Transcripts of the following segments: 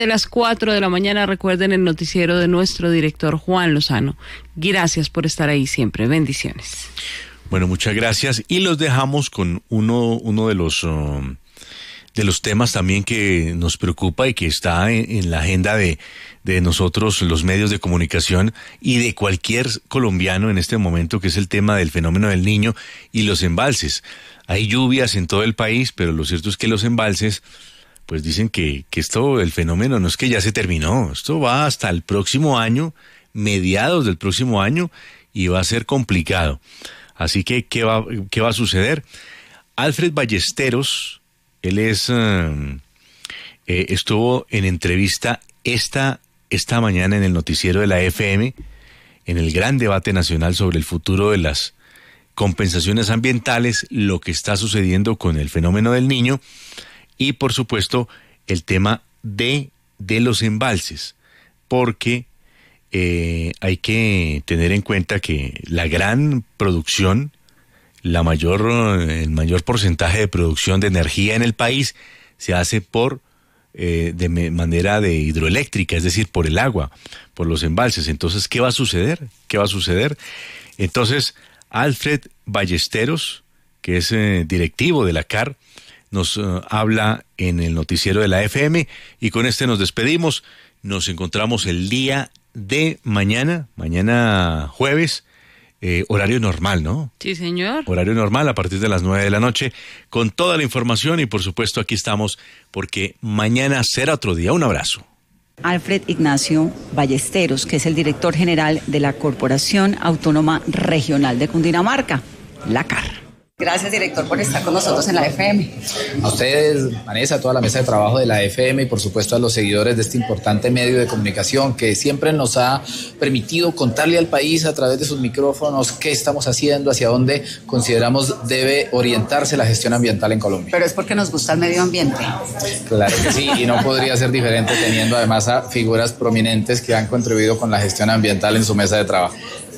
de las 4 de la mañana. Recuerden el noticiero de nuestro director Juan Lozano. Gracias por estar ahí siempre. Bendiciones. Bueno, muchas gracias. Y los dejamos con uno de los temas también que nos preocupa y que está en la agenda de nosotros, los medios de comunicación y de cualquier colombiano en este momento, que es el tema del fenómeno del Niño y los embalses. Hay lluvias en todo el país, pero lo cierto es que los embalses, pues dicen que el fenómeno no es que ya se terminó, esto va hasta el próximo año, mediados del próximo año, y va a ser complicado. Así que, ¿qué va a suceder? Alfred Ballesteros, él estuvo en entrevista esta mañana en el noticiero de la FM, en el gran debate nacional sobre el futuro de las compensaciones ambientales, lo que está sucediendo con el fenómeno del Niño y, por supuesto, el tema de los embalses, porque hay que tener en cuenta que la gran producción, el mayor porcentaje de producción de energía en el país se hace de manera de hidroeléctrica, es decir, por el agua, por los embalses. Entonces, ¿qué va a suceder? Entonces, Alfred Ballesteros, que es directivo de la CAR, nos habla en el noticiero de la FM, y con nos despedimos. Nos encontramos el día de mañana jueves, horario normal, ¿no? Sí, señor. Horario normal a partir de las 9 de la noche, con toda la información, y por supuesto aquí estamos porque mañana será otro día. Un abrazo. Alfred Ignacio Ballesteros, que es el director general de la Corporación Autónoma Regional de Cundinamarca, la CAR. Gracias, director, por estar con nosotros en la FM. A ustedes, Vanessa, a toda la mesa de trabajo de la FM y por supuesto a los seguidores de este importante medio de comunicación que siempre nos ha permitido contarle al país a través de sus micrófonos qué estamos haciendo, hacia dónde consideramos debe orientarse la gestión ambiental en Colombia. Pero es porque nos gusta el medio ambiente. Claro que sí, y no podría ser diferente teniendo además a figuras prominentes que han contribuido con la gestión ambiental en su mesa de trabajo.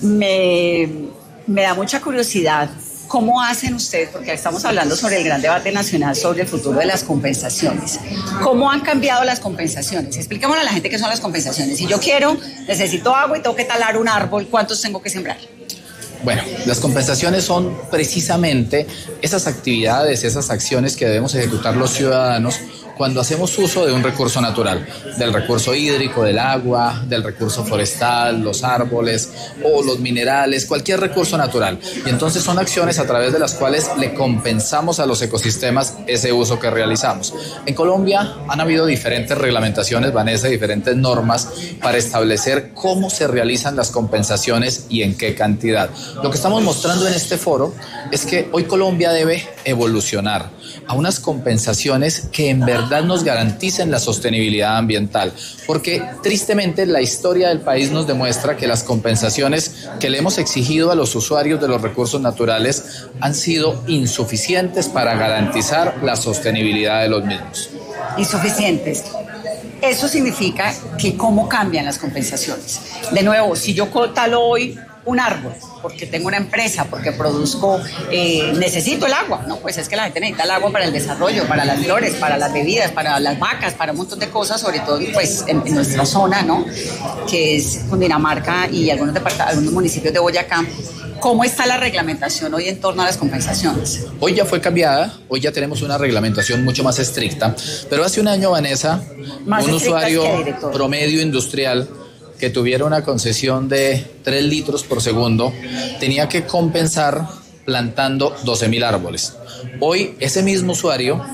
Me da mucha curiosidad. ¿Cómo hacen ustedes? Porque estamos hablando sobre el gran debate nacional sobre el futuro de las compensaciones. ¿Cómo han cambiado las compensaciones? Expliquémosle a la gente qué son las compensaciones. Si yo necesito agua y tengo que talar un árbol, ¿cuántos tengo que sembrar? Bueno, las compensaciones son precisamente esas actividades, esas acciones que debemos ejecutar los ciudadanos cuando hacemos uso de un recurso natural, del recurso hídrico, del agua, del recurso forestal, los árboles o los minerales, cualquier recurso natural. Y entonces son acciones a través de las cuales le compensamos a los ecosistemas ese uso que realizamos. En Colombia han habido diferentes reglamentaciones, Vanessa, diferentes normas para establecer cómo se realizan las compensaciones y en qué cantidad. Lo que estamos mostrando en este foro es que hoy Colombia debe evolucionar a unas compensaciones que en verdad nos garanticen la sostenibilidad ambiental, porque tristemente la historia del país nos demuestra que las compensaciones que le hemos exigido a los usuarios de los recursos naturales han sido insuficientes para garantizar la sostenibilidad de los mismos. Insuficientes. Eso significa que ¿cómo cambian las compensaciones? De nuevo, si yo talo hoy un árbol, porque tengo una empresa, porque produzco, necesito el agua, ¿no? Pues es que la gente necesita el agua para el desarrollo, para las flores, para las bebidas, para las vacas, para un montón de cosas, sobre todo pues en nuestra zona, ¿no? Que es Cundinamarca y algunos municipios de Boyacá. ¿Cómo está la reglamentación hoy en torno a las compensaciones? Hoy ya fue cambiada, hoy ya tenemos una reglamentación mucho más estricta, pero hace un año, Vanessa, un usuario promedio industrial que tuviera una concesión de 3 litros por segundo, tenía que compensar plantando 12.000 árboles. Hoy, ese mismo usuario,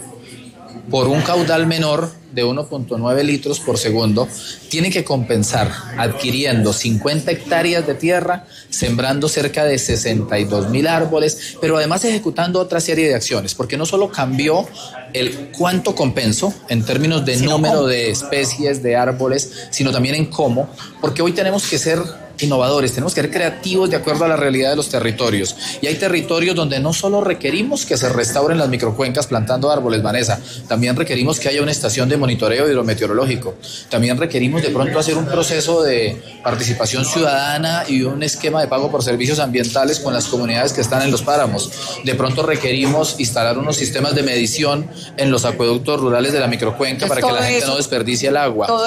por un caudal menor de 1.9 litros por segundo, tiene que compensar adquiriendo 50 hectáreas de tierra, sembrando cerca de 62.000 árboles, pero además ejecutando otra serie de acciones, porque no solo cambió el cuánto compenso en términos de número de especies de árboles, sino también en cómo, porque hoy tenemos que ser innovadores, tenemos que ser creativos de acuerdo a la realidad de los territorios. Y hay territorios donde no solo requerimos que se restauren las microcuencas plantando árboles, Vanessa, también requerimos que haya una estación de monitoreo hidrometeorológico. También requerimos de pronto hacer un proceso de participación ciudadana y un esquema de pago por servicios ambientales con las comunidades que están en los páramos. De pronto requerimos instalar unos sistemas de medición en los acueductos rurales de la microcuenca para que la gente no desperdicie el agua.